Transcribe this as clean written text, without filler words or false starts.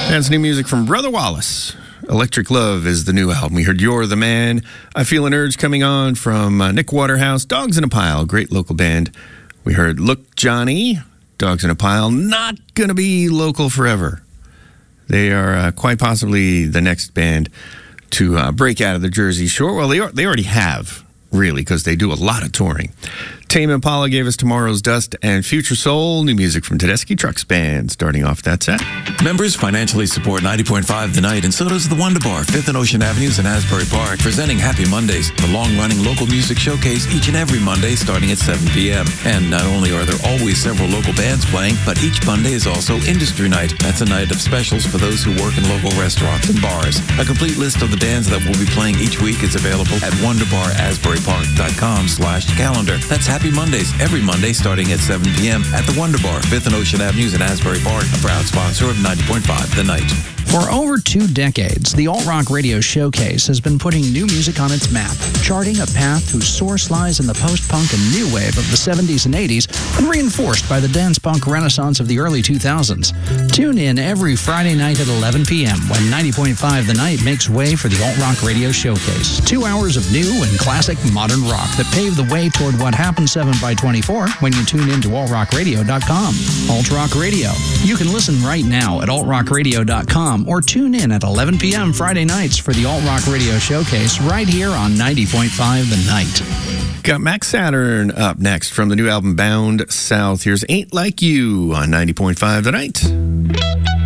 That's new music from Brother Wallace. Electric Love is the new album. We heard You're the Man. I Feel an Urge coming on from Nick Waterhouse. Dogs in a Pile, great local band. We heard Look Johnny, Dogs in a Pile. Not going to be local forever. They are quite possibly the next band to break out of the Jersey Shore. Well, they already have, really, because they do a lot of touring. Tame Impala gave us Tomorrow's Dust and Future Soul. New music from Tedeschi Trucks Band. Starting off that set. Members financially support 90.5 The Night, and so does the Wonder Bar, 5th and Ocean Avenues in Asbury Park, presenting Happy Mondays, the long-running local music showcase each and every Monday starting at 7 p.m. And not only are there always several local bands playing, but each Monday is also Industry Night. That's a night of specials for those who work in local restaurants and bars. A complete list of the bands that will be playing each week is available at wonderbarasburypark.com/calendar. That's Happy Mondays, every Monday starting at 7 p.m. at the Wonder Bar, 5th and Ocean Avenues in Asbury Park, a proud sponsor of 90.5 The Night. For over 2 decades, the Alt Rock Radio Showcase has been putting new music on its map, charting a path whose source lies in the post-punk and new wave of the 70s and 80s and reinforced by the dance-punk renaissance of the early 2000s. Tune in every Friday night at 11 p.m. when 90.5 The Night makes way for the Alt Rock Radio Showcase. 2 hours of new and classic modern rock that pave the way toward what happens 7x24 when you tune in to altrockradio.com. Alt Rock Radio. You can listen right now at altrockradio.com or tune in at 11 p.m. Friday nights for the Alt Rock Radio Showcase right here on 90.5 The Night. Got Max Saturn up next from the new album Bound South. Here's Ain't Like You on 90.5 The Night.